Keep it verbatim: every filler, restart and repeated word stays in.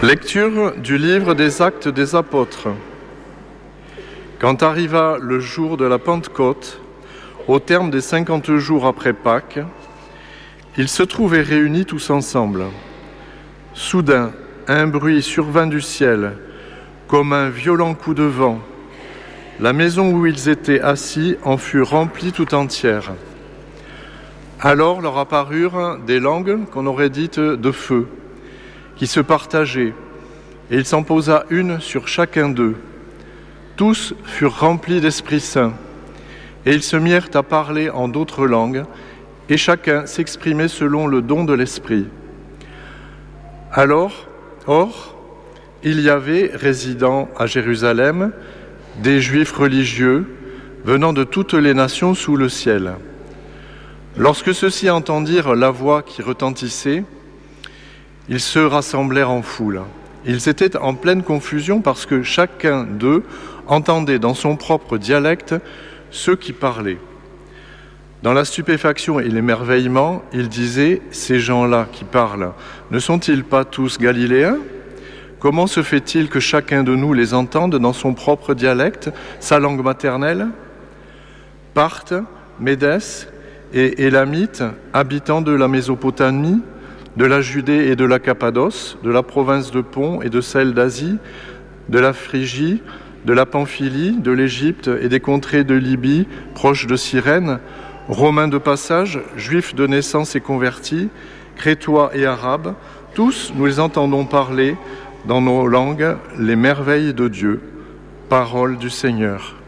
Lecture du livre des Actes des Apôtres. Quand arriva le jour de la Pentecôte, au terme des cinquante jours après Pâques, ils se trouvaient réunis tous ensemble. Soudain, un bruit survint du ciel, comme un violent coup de vent. La maison où ils étaient assis en fut remplie tout entière. Alors leur apparurent des langues qu'on aurait dites de feu, qui se partageaient, et il s'en posa une sur chacun d'eux. Tous furent remplis d'Esprit Saint, et ils se mirent à parler en d'autres langues, et chacun s'exprimait selon le don de l'Esprit. Alors, or, il y avait, résidant à Jérusalem, des Juifs religieux venant de toutes les nations sous le ciel. Lorsque ceux-ci entendirent la voix qui retentissait, ils se rassemblèrent en foule. Ils étaient en pleine confusion parce que chacun d'eux entendait dans son propre dialecte ceux qui parlaient. Dans la stupéfaction et l'émerveillement, ils disaient « Ces gens-là qui parlent, ne sont-ils pas tous galiléens ? Comment se fait-il que chacun de nous les entende dans son propre dialecte, sa langue maternelle ? Parthes, Médès et Élamites, habitants de la Mésopotamie, de la Judée et de la Cappadoce, de la province de Pont et de celle d'Asie, de la Phrygie, de la Pamphylie, de l'Égypte et des contrées de Libye, proches de Cyrène, Romains de passage, Juifs de naissance et convertis, Crétois et Arabes, tous nous les entendons parler dans nos langues les merveilles de Dieu. Parole du Seigneur.